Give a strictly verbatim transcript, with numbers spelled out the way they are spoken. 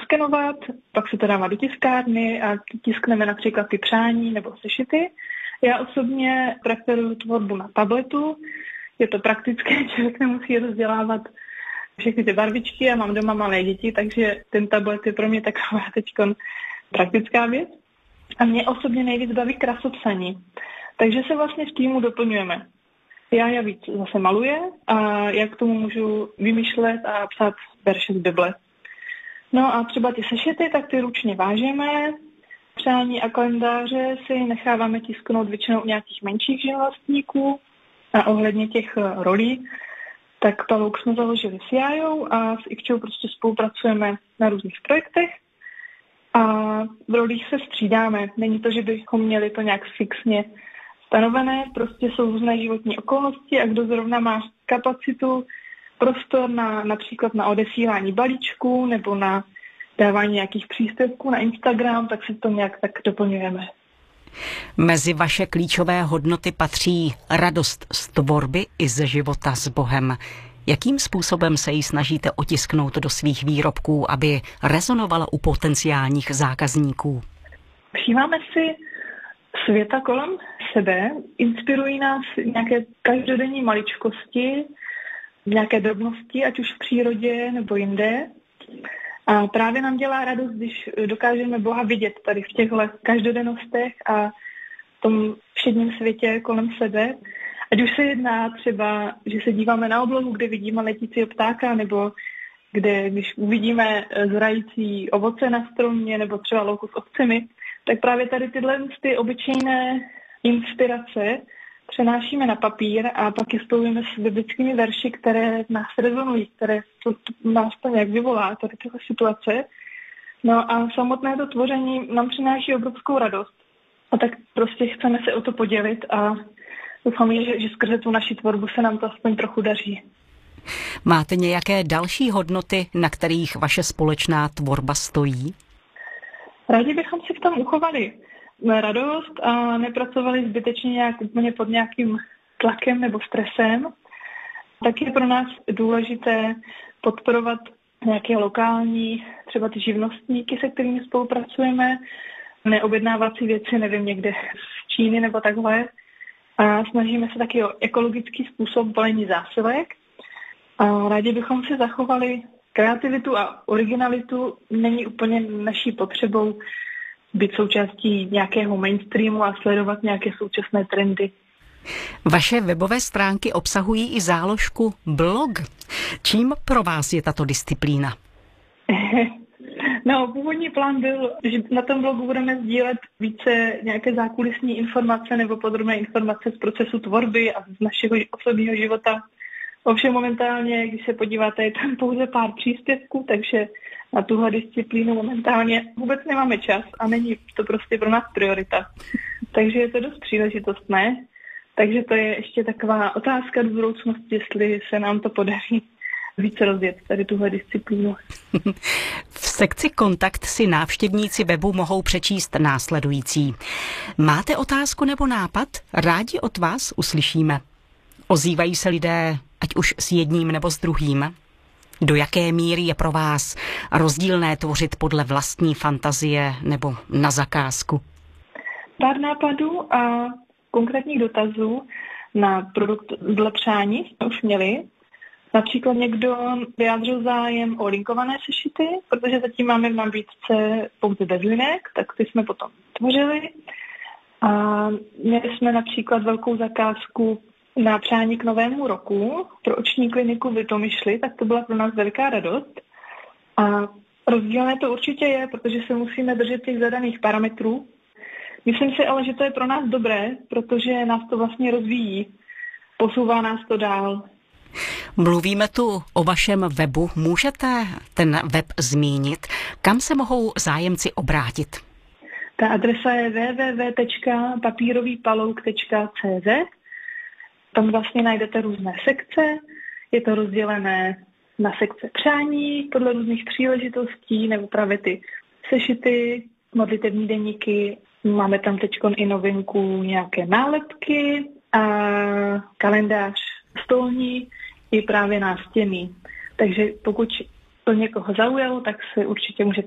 naskenovat, pak se to dává do tiskárny a tiskneme například ty přání nebo sešity. Já osobně preferuju tvorbu na tabletu. Je to praktické, člověk nemusí rozdělávat všechny ty barvičky. Já mám doma malé děti, takže ten tablet je pro mě taková teďkon praktická věc. A mě osobně nejvíc baví krasopsaní. Takže se vlastně v týmu doplňujeme. Já já víc zase maluje a já k tomu můžu vymýšlet a psát verše z Bible. No a třeba ty sešity, tak ty ručně vážeme. Přání a kalendáře si necháváme tisknout většinou u nějakých menších živnostníků. A ohledně těch rolí, tak Pavouk jsme založili s Jájou a s Ikčou prostě spolupracujeme na různých projektech. A v rolích se střídáme. Není to, že bychom měli to nějak fixně stanovené, prostě jsou různé životní okolnosti a kdo zrovna má kapacitu, prostor na například na odesílání balíčků nebo na dávání nějakých příspěvků na Instagram, tak si to nějak tak doplňujeme. Mezi vaše klíčové hodnoty patří radost z tvorby i ze života s Bohem. Jakým způsobem se ji snažíte otisknout do svých výrobků, aby rezonovala u potenciálních zákazníků? Všímáme si světa kolem sebe, inspirují nás nějaké každodenní maličkosti, nějaké drobnosti, ať už v přírodě nebo jinde. A právě nám dělá radost, když dokážeme Boha vidět tady v těchto každodennostech a v tom všedním světě kolem sebe. Ať už se jedná třeba, že se díváme na oblohu, kde vidíme letícího ptáka, nebo kde, když uvidíme zrající ovoce na stromě, nebo třeba louku s ovcemi, tak právě tady tyhle ty obyčejné inspirace přenášíme na papír a pak je spojujeme s biblickými verši, které nás rezonují, které to, to, nás to nějak vyvolá, tady tyhle situace. No a samotné to tvoření nám přináší obrovskou radost. A tak prostě chceme se o to podělit a doufám, že, že skrze tu naši tvorbu se nám to aspoň trochu daří. Máte nějaké další hodnoty, na kterých vaše společná tvorba stojí? Rádi bychom si v tom uchovali radost a nepracovali zbytečně nějak úplně pod nějakým tlakem nebo stresem. Tak je pro nás důležité podporovat nějaké lokální, třeba ty živnostníky, se kterými spolupracujeme, neobjednávat si věci, nevím, někde z Číny nebo takhle. A snažíme se taky o ekologický způsob balení zásilek. A rádi bychom si zachovali kreativitu a originalitu. Není úplně naší potřebou být součástí nějakého mainstreamu a sledovat nějaké současné trendy. Vaše webové stránky obsahují i záložku blog. Čím pro vás je tato disciplína? No, původní plán byl, že na tom blogu budeme sdílet více nějaké zákulisní informace nebo podrobné informace z procesu tvorby a z našeho osobního života. Ovšem momentálně, když se podíváte, je tam pouze pár příspěvků, takže na tuhle disciplínu momentálně vůbec nemáme čas a není to prostě pro nás priorita. Takže je to dost příležitostné. Takže to je ještě taková otázka do budoucnosti, jestli se nám to podaří více rozjet tady tuhle disciplínu. V sekci Kontakt si návštěvníci webu mohou přečíst následující. Máte otázku nebo nápad? Rádi od vás uslyšíme. Ozývají se lidé, ať už s jedním nebo s druhým? Do jaké míry je pro vás rozdílné tvořit podle vlastní fantazie nebo na zakázku? Pár nápadů a konkrétních dotazů na produkt dle přání jsme už měli. Například někdo vyjádřil zájem o linkované sešity, protože zatím máme v nabídce pouze bez linek, tak ty jsme potom tvořili. A měli jsme například velkou zakázku na přání k novému roku pro oční kliniku v Litomyšli, tak to byla pro nás veliká radost. A rozdílné to určitě je, protože se musíme držet těch zadaných parametrů. Myslím si ale, že to je pro nás dobré, protože nás to vlastně rozvíjí. Posouvá nás to dál. Mluvíme tu o vašem webu. Můžete ten web zmínit? Kam se mohou zájemci obrátit? Ta adresa je w w w tečka papírovýpalouk tečka c z. Tam vlastně najdete různé sekce. Je to rozdělené na sekce přání podle různých příležitostí nebo právě ty sešity, modlitevní deníky. Máme tam teď i novinku nějaké nálepky a kalendář stolní i právě nástěnný. Takže pokud to někoho zaujalo, tak se určitě můžete